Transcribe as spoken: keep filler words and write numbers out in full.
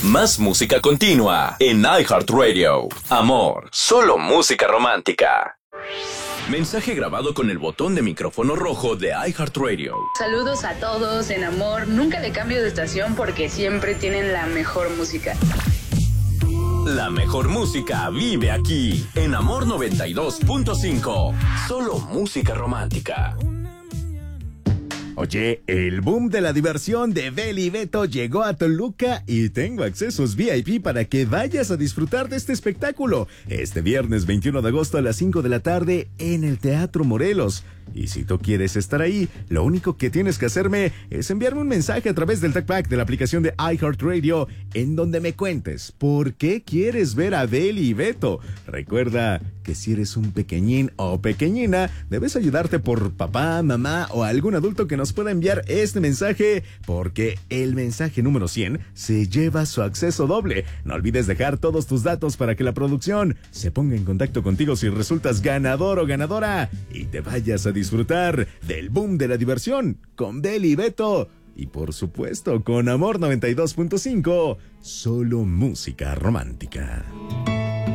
Más música continua en iHeartRadio. Amor, solo música romántica. Mensaje grabado con el botón de micrófono rojo de iHeartRadio. Saludos a todos en Amor. Nunca le cambio de estación porque siempre tienen la mejor música. La mejor música vive aquí, en Amor noventa y dos punto cinco. Solo música romántica. Oye, el boom de la diversión de Beli y Beto llegó a Toluca y tengo accesos V I P para que vayas a disfrutar de este espectáculo este viernes veintiuno de agosto a las cinco de la tarde en el Teatro Morelos. Y si tú quieres estar ahí, lo único que tienes que hacerme es enviarme un mensaje a través del TalkBack de la aplicación de iHeartRadio en donde me cuentes por qué quieres ver a Beli y Beto. Recuerda que si eres un pequeñín o pequeñina, debes ayudarte por papá, mamá o algún adulto que nos pueda enviar este mensaje, porque el mensaje número cien se lleva su acceso doble. No olvides dejar todos tus datos para que la producción se ponga en contacto contigo si resultas ganador o ganadora y te vayas a disfrutar del boom de la diversión con Beli y Beto. Y por supuesto con Amor noventa y dos punto cinco, solo música romántica.